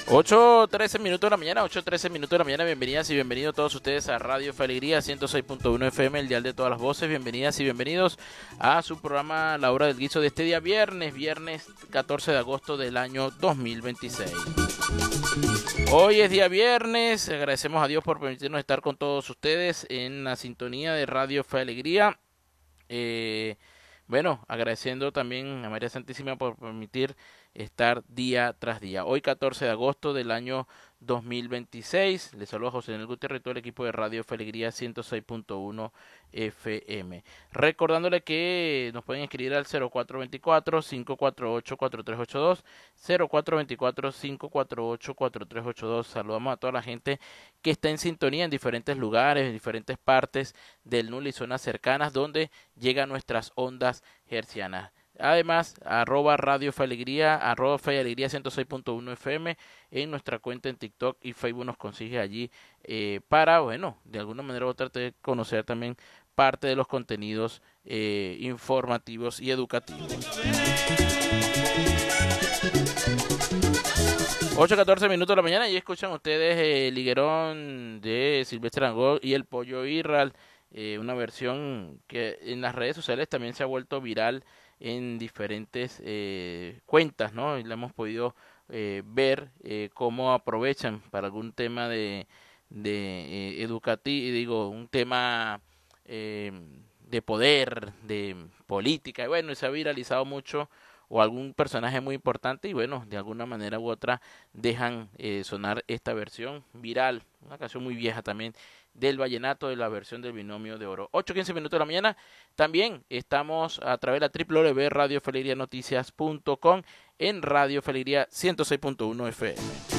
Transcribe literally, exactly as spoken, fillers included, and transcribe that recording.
ocho trece minutos de la mañana, ocho trece minutos de la mañana, bienvenidas y bienvenidos todos ustedes a Radio Fe y Alegría ciento seis punto uno F M, el dial de todas las voces. Bienvenidas y bienvenidos a su programa La Hora del Guiso de este día viernes, viernes catorce de agosto del año dos mil veintiséis. Hoy es día viernes, agradecemos a Dios por permitirnos estar con todos ustedes en la sintonía de Radio Fe y Alegría. Eh, bueno, agradeciendo también a María Santísima por permitir estar día tras día. Hoy catorce de agosto del año dos mil veintiséis, les saluda José Daniel Gutiérrez y todo el equipo de Radio Fe y Alegría ciento seis punto uno F M. Recordándole que nos pueden escribir al cero cuatro dos cuatro, cinco cuatro ocho, cuatro tres ocho dos, cero cuatro dos cuatro, cinco cuatro ocho, cuatro tres ocho dos. Saludamos a toda la gente que está en sintonía en diferentes lugares, en diferentes partes del Nula y zonas cercanas donde llegan nuestras ondas hercianas. Además, arroba Radio Fe y Alegría, arroba Fe y Alegría ciento seis punto uno F M en nuestra cuenta en TikTok y Facebook nos consigue allí eh, para, bueno, de alguna manera u otra te conocer también parte de los contenidos eh, informativos y educativos. ocho catorce minutos de la mañana y escuchan ustedes eh, el liguerón de Silvestre Dangond y el Pollo Irral, eh, una versión que en las redes sociales también se ha vuelto viral en diferentes eh, cuentas, ¿no? Y la hemos podido eh, ver eh, cómo aprovechan para algún tema de, de eh, educativo, digo, un tema eh, de poder, de política, y bueno, y se ha viralizado mucho, o algún personaje muy importante, y bueno, de alguna manera u otra dejan eh, sonar esta versión viral, una canción muy vieja también, del vallenato, de la versión del Binomio de Oro. ocho quince minutos de la mañana. También estamos a través de la doble u doble u doble u punto radio fe y alegría noticias punto com en Radio Fe y Alegría ciento seis punto uno F M.